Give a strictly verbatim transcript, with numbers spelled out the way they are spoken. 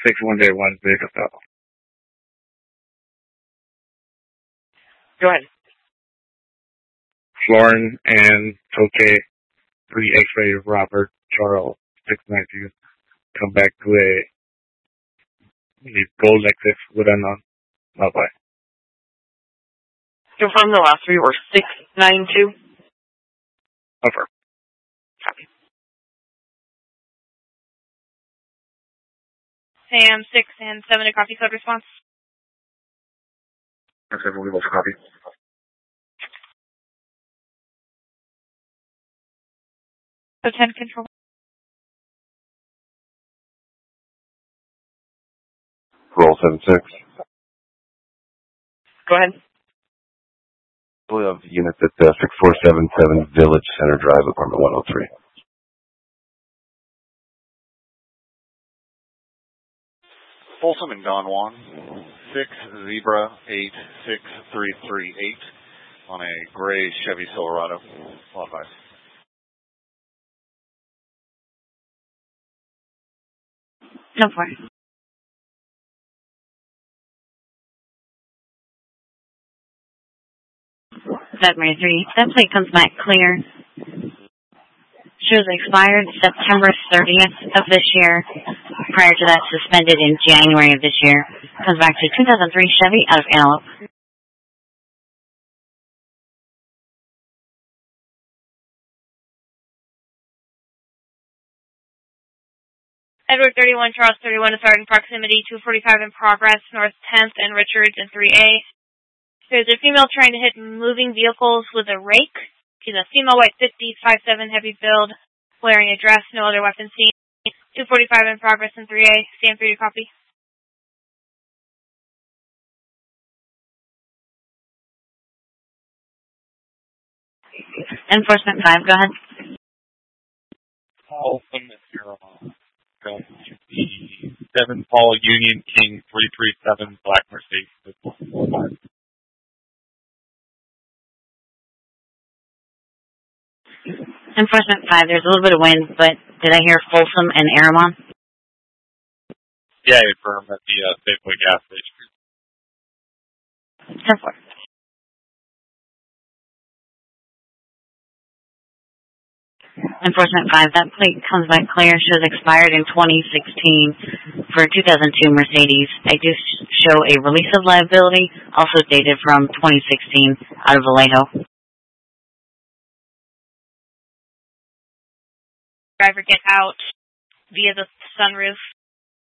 six one day one Big Othello. Go ahead. Florin and Tokay, three X-ray Robert Charles, six nine two, come back to a, a gold Lexus with unknown. Bye bye. Confirm the last three were six nine two. Over. Copy. Sam, six and seven to copy code response. That's everyone, we will copy. So ten control. Roll seven six. Go ahead. We have units at uh, six four seven seven Village Center Drive, apartment one oh three. Folsom and Don Juan, six Zebra eight six three three eight on a gray Chevy Silverado. Lot five. No four. February three. That plate comes back clear. Shows expired September thirtieth of this year. Prior to that, suspended in January of this year. Comes back to two thousand three Chevy out of Antelope. Edward thirty-one, Charles thirty-one to start in proximity, two forty-five in progress, North tenth and Richards in three A. There's a female trying to hit moving vehicles with a rake. She's a female white fifty, five seven heavy build, wearing a dress, no other weapon seen. two forty-five in progress in three A. Stand for your copy. Enforcement five, go ahead. Paul from the Sierra going to be seven Paul Union King three three seven Black Mercedes. Enforcement five, there's a little bit of wind, but did I hear Folsom and Aramon? Yeah, firm at the uh, Safeway gas station. ten four. Enforcement five, that plate comes back clear, shows expired in twenty sixteen for a two thousand two Mercedes. I do show a release of liability, also dated from twenty sixteen out of Vallejo. Driver get out via the sunroof.